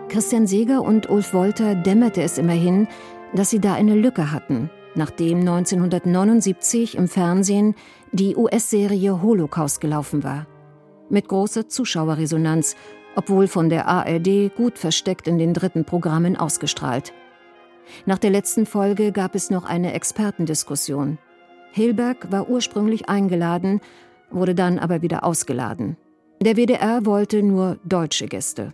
Christian Seeger und Ulf Wolter dämmerte es immerhin, dass sie da eine Lücke hatten, nachdem 1979 im Fernsehen die US-Serie Holocaust gelaufen war. Mit großer Zuschauerresonanz, obwohl von der ARD gut versteckt in den dritten Programmen ausgestrahlt. Nach der letzten Folge gab es noch eine Expertendiskussion. Hilberg war ursprünglich eingeladen, wurde dann aber wieder ausgeladen. Der WDR wollte nur deutsche Gäste.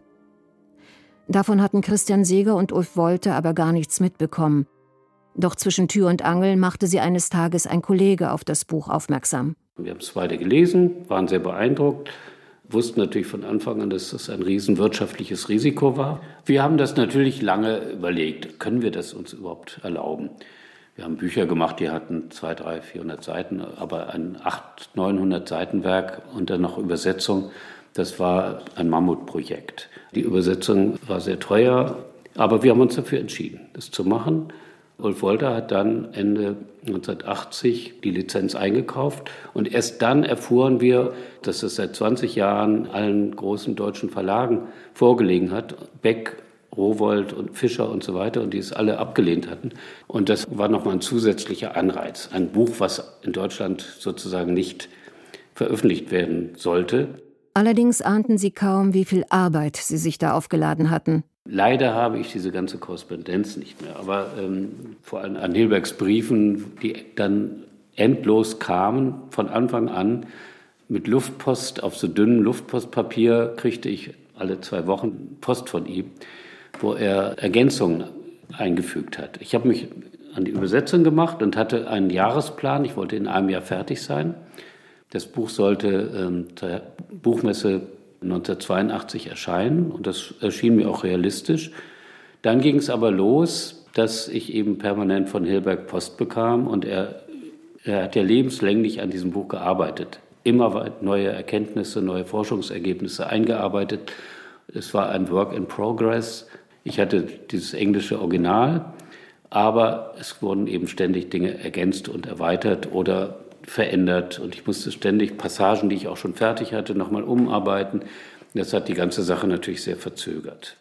Davon hatten Christian Seeger und Ulf Wolter aber gar nichts mitbekommen. Doch zwischen Tür und Angel machte sie eines Tages ein Kollege auf das Buch aufmerksam. Wir haben es beide gelesen, waren sehr beeindruckt, wussten natürlich von Anfang an, dass das ein riesen wirtschaftliches Risiko war. Wir haben das natürlich lange überlegt, können wir das uns überhaupt erlauben? Wir haben Bücher gemacht, die hatten 200, 300, 400 Seiten, aber ein 800, 900 Seitenwerk und dann noch Übersetzung, das war ein Mammutprojekt. Die Übersetzung war sehr teuer, aber wir haben uns dafür entschieden, das zu machen. Ulf Wolter hat dann Ende 1980 die Lizenz eingekauft und erst dann erfuhren wir, dass es seit 20 Jahren allen großen deutschen Verlagen vorgelegen hat, Beck, Rowohlt und Fischer und so weiter, und die es alle abgelehnt hatten. Und das war nochmal ein zusätzlicher Anreiz. Ein Buch, was in Deutschland sozusagen nicht veröffentlicht werden sollte. Allerdings ahnten sie kaum, wie viel Arbeit sie sich da aufgeladen hatten. Leider habe ich diese ganze Korrespondenz nicht mehr, aber vor allem an Hilbergs Briefen, die dann endlos kamen, von Anfang an mit Luftpost, auf so dünnem Luftpostpapier kriegte ich alle 2 Wochen Post von ihm, wo er Ergänzungen eingefügt hat. Ich habe mich an die Übersetzung gemacht und hatte einen Jahresplan, ich wollte in einem Jahr fertig sein. Das Buch sollte zur Buchmesse 1982 erscheinen und das erschien mir auch realistisch. Dann ging es aber los, dass ich eben permanent von Hilberg Post bekam und er hat ja lebenslänglich an diesem Buch gearbeitet. Immer neue Erkenntnisse, neue Forschungsergebnisse eingearbeitet. Es war ein Work in Progress. Ich hatte dieses englische Original, aber es wurden eben ständig Dinge ergänzt und erweitert oder verändert und ich musste ständig Passagen, die ich auch schon fertig hatte, nochmal umarbeiten. Das hat die ganze Sache natürlich sehr verzögert.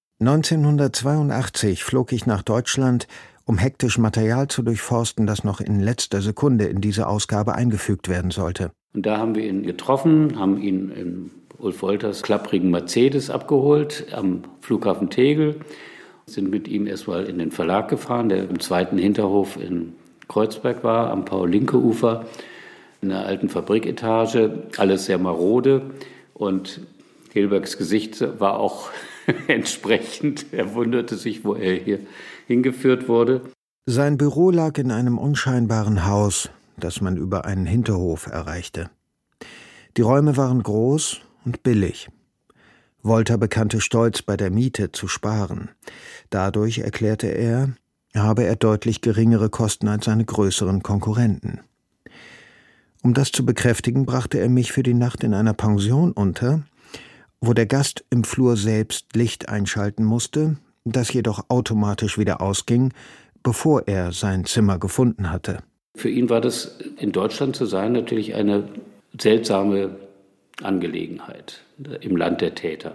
1982 flog ich nach Deutschland, um hektisch Material zu durchforsten, das noch in letzter Sekunde in diese Ausgabe eingefügt werden sollte. Und da haben wir ihn getroffen, haben ihn in Ulf Wolters klapprigen Mercedes abgeholt am Flughafen Tegel, sind mit ihm erstmal in den Verlag gefahren, der im zweiten Hinterhof in Kreuzberg war, am Paul-Linke-Ufer, in einer alten Fabriketage, alles sehr marode. Und Hilbergs Gesicht war auch entsprechend. Er wunderte sich, wo er hier hingeführt wurde. Sein Büro lag in einem unscheinbaren Haus, das man über einen Hinterhof erreichte. Die Räume waren groß und billig. Wolter bekannte stolz, bei der Miete zu sparen. Dadurch, erklärte er, habe er deutlich geringere Kosten als seine größeren Konkurrenten. Um das zu bekräftigen, brachte er mich für die Nacht in einer Pension unter, wo der Gast im Flur selbst Licht einschalten musste, das jedoch automatisch wieder ausging, bevor er sein Zimmer gefunden hatte. Für ihn war das, in Deutschland zu sein, natürlich eine seltsame Angelegenheit im Land der Täter.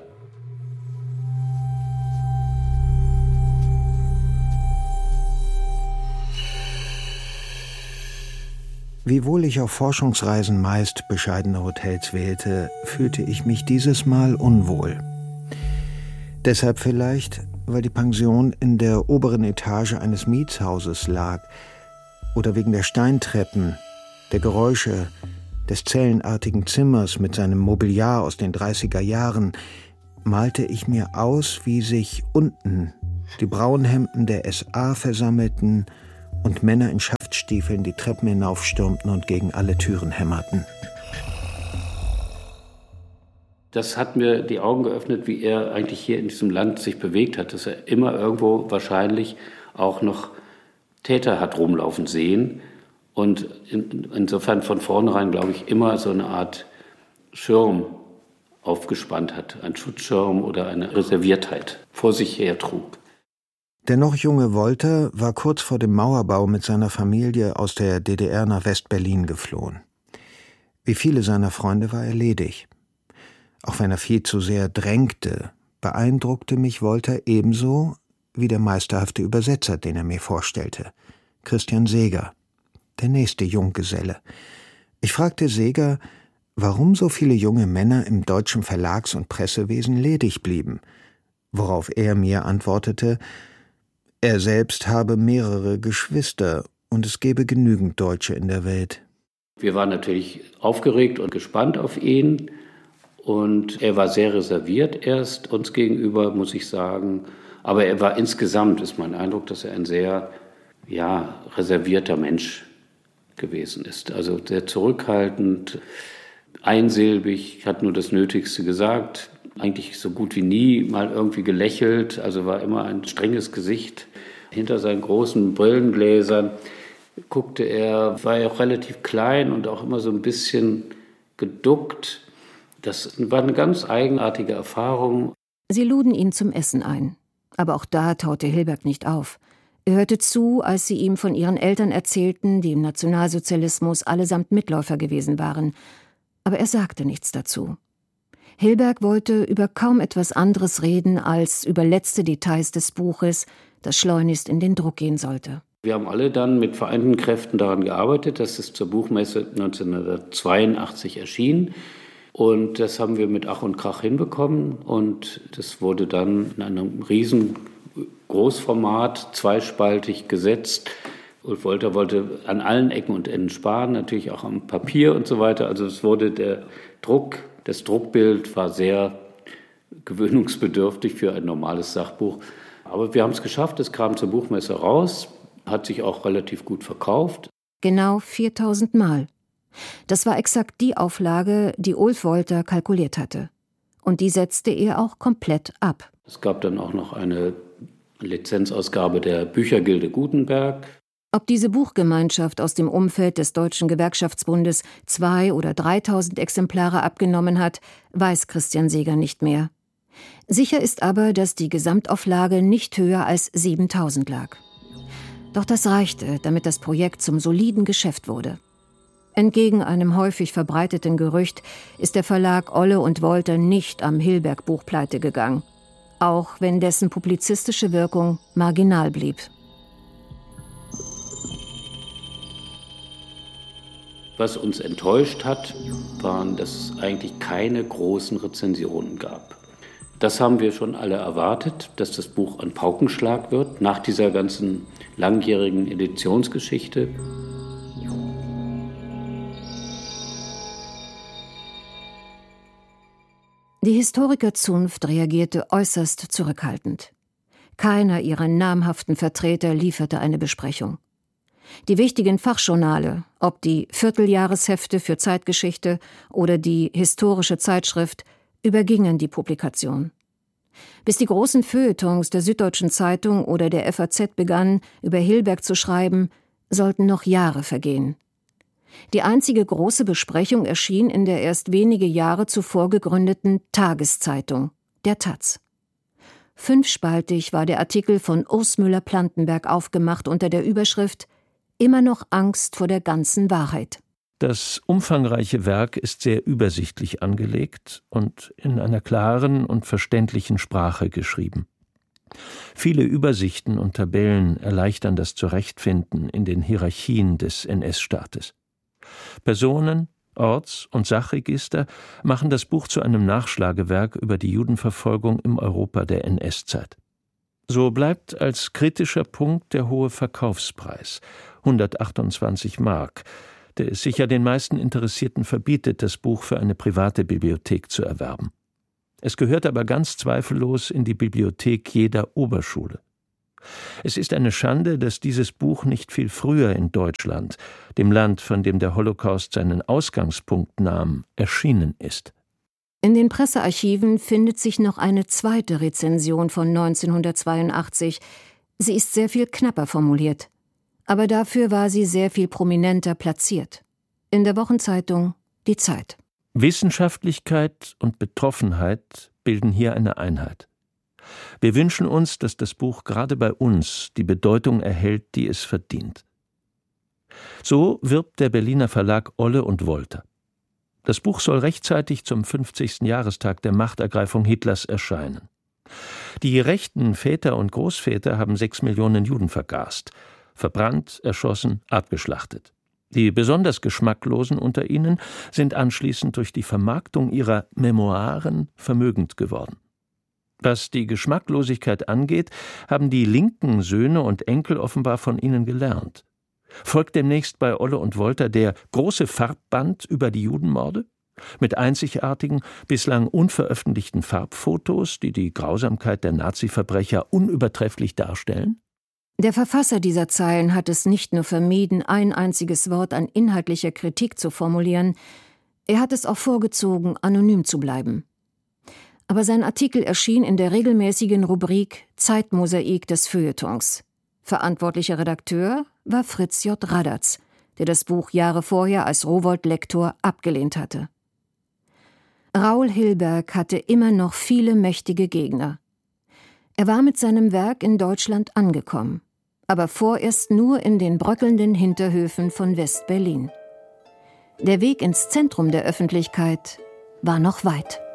Wiewohl ich auf Forschungsreisen meist bescheidene Hotels wählte, fühlte ich mich dieses Mal unwohl. Deshalb vielleicht, weil die Pension in der oberen Etage eines Mietshauses lag oder wegen der Steintreppen, der Geräusche, des zellenartigen Zimmers mit seinem Mobiliar aus den 30er Jahren, malte ich mir aus, wie sich unten die Braunhemden der SA versammelten und Männer in Schaftstiefeln die Treppen hinaufstürmten und gegen alle Türen hämmerten. Das hat mir die Augen geöffnet, wie er eigentlich hier in diesem Land sich bewegt hat, dass er immer irgendwo wahrscheinlich auch noch Täter hat rumlaufen sehen und insofern von vornherein, glaube ich, immer so eine Art Schirm aufgespannt hat, ein Schutzschirm oder eine Reserviertheit vor sich her trug. Der noch junge Wolter war kurz vor dem Mauerbau mit seiner Familie aus der DDR nach West-Berlin geflohen. Wie viele seiner Freunde war er ledig. Auch wenn er viel zu sehr drängte, beeindruckte mich Wolter ebenso wie der meisterhafte Übersetzer, den er mir vorstellte, Christian Seeger, der nächste Junggeselle. Ich fragte Seeger, warum so viele junge Männer im deutschen Verlags- und Pressewesen ledig blieben, worauf er mir antwortete, er selbst habe mehrere Geschwister und es gebe genügend Deutsche in der Welt. Wir waren natürlich aufgeregt und gespannt auf ihn und er war sehr reserviert erst uns gegenüber, muss ich sagen. Aber er war insgesamt, ist mein Eindruck, dass er ein sehr reservierter Mensch gewesen ist. Also sehr zurückhaltend, einsilbig, hat nur das Nötigste gesagt, eigentlich so gut wie nie mal irgendwie gelächelt, also war immer ein strenges Gesicht. Hinter seinen großen Brillengläsern guckte er, war ja auch relativ klein und auch immer so ein bisschen geduckt. Das war eine ganz eigenartige Erfahrung. Sie luden ihn zum Essen ein. Aber auch da taute Hilberg nicht auf. Er hörte zu, als sie ihm von ihren Eltern erzählten, die im Nationalsozialismus allesamt Mitläufer gewesen waren. Aber er sagte nichts dazu. Hilberg wollte über kaum etwas anderes reden als über letzte Details des Buches, das schleunigst in den Druck gehen sollte. Wir haben alle dann mit vereinten Kräften daran gearbeitet, dass es zur Buchmesse 1982 erschien. Und das haben wir mit Ach und Krach hinbekommen. Und das wurde dann in einem riesen Großformat, zweispaltig gesetzt. Ulf Wolter wollte an allen Ecken und Enden sparen, natürlich auch am Papier und so weiter. Also es wurde das Druckbild war sehr gewöhnungsbedürftig für ein normales Sachbuch. Aber wir haben es geschafft, es kam zur Buchmesse raus, hat sich auch relativ gut verkauft. Genau 4000 Mal. Das war exakt die Auflage, die Ulf Wolter kalkuliert hatte. Und die setzte er auch komplett ab. Es gab dann auch noch eine Lizenzausgabe der Büchergilde Gutenberg. Ob diese Buchgemeinschaft aus dem Umfeld des Deutschen Gewerkschaftsbundes 2.000 oder 3.000 Exemplare abgenommen hat, weiß Christian Seeger nicht mehr. Sicher ist aber, dass die Gesamtauflage nicht höher als 7.000 lag. Doch das reichte, damit das Projekt zum soliden Geschäft wurde. Entgegen einem häufig verbreiteten Gerücht ist der Verlag Olle und Wolter nicht am Hilberg-Buch pleite gegangen, auch wenn dessen publizistische Wirkung marginal blieb. Was uns enttäuscht hat, waren, dass es eigentlich keine großen Rezensionen gab. Das haben wir schon alle erwartet, dass das Buch ein Paukenschlag wird, nach dieser ganzen langjährigen Editionsgeschichte. Die Historikerzunft reagierte äußerst zurückhaltend. Keiner ihrer namhaften Vertreter lieferte eine Besprechung. Die wichtigen Fachjournale, ob die Vierteljahreshefte für Zeitgeschichte oder die historische Zeitschrift, übergingen die Publikation. Bis die großen Feuilletons der Süddeutschen Zeitung oder der FAZ begannen, über Hilberg zu schreiben, sollten noch Jahre vergehen. Die einzige große Besprechung erschien in der erst wenige Jahre zuvor gegründeten Tageszeitung, der taz. 5spaltig war der Artikel von Urs Müller-Plantenberg aufgemacht unter der Überschrift »Immer noch Angst vor der ganzen Wahrheit«. Das umfangreiche Werk ist sehr übersichtlich angelegt und in einer klaren und verständlichen Sprache geschrieben. Viele Übersichten und Tabellen erleichtern das Zurechtfinden in den Hierarchien des NS-Staates. Personen-, Orts- und Sachregister machen das Buch zu einem Nachschlagewerk über die Judenverfolgung im Europa der NS-Zeit. So bleibt als kritischer Punkt der hohe Verkaufspreis, 128 Mark, der es sicher den meisten Interessierten verbietet, das Buch für eine private Bibliothek zu erwerben. Es gehört aber ganz zweifellos in die Bibliothek jeder Oberschule. Es ist eine Schande, dass dieses Buch nicht viel früher in Deutschland, dem Land, von dem der Holocaust seinen Ausgangspunkt nahm, erschienen ist. In den Pressearchiven findet sich noch eine zweite Rezension von 1982. Sie ist sehr viel knapper formuliert. Aber dafür war sie sehr viel prominenter platziert. In der Wochenzeitung Die Zeit. Wissenschaftlichkeit und Betroffenheit bilden hier eine Einheit. Wir wünschen uns, dass das Buch gerade bei uns die Bedeutung erhält, die es verdient. So wirbt der Berliner Verlag Olle und Wolter. Das Buch soll rechtzeitig zum 50. Jahrestag der Machtergreifung Hitlers erscheinen. Die rechten Väter und Großväter haben 6 Millionen Juden vergast, verbrannt, erschossen, abgeschlachtet. Die besonders Geschmacklosen unter ihnen sind anschließend durch die Vermarktung ihrer Memoiren vermögend geworden. Was die Geschmacklosigkeit angeht, haben die linken Söhne und Enkel offenbar von ihnen gelernt. Folgt demnächst bei Olle und Wolter der große Farbband über die Judenmorde? Mit einzigartigen, bislang unveröffentlichten Farbfotos, die die Grausamkeit der Nazi-Verbrecher unübertrefflich darstellen? Der Verfasser dieser Zeilen hat es nicht nur vermieden, ein einziges Wort an inhaltlicher Kritik zu formulieren, er hat es auch vorgezogen, anonym zu bleiben. Aber sein Artikel erschien in der regelmäßigen Rubrik Zeitmosaik des Feuilletons. Verantwortlicher Redakteur war Fritz J. Radatz, der das Buch Jahre vorher als Rowohlt-Lektor abgelehnt hatte. Raoul Hilberg hatte immer noch viele mächtige Gegner. Er war mit seinem Werk in Deutschland angekommen, aber vorerst nur in den bröckelnden Hinterhöfen von West-Berlin. Der Weg ins Zentrum der Öffentlichkeit war noch weit.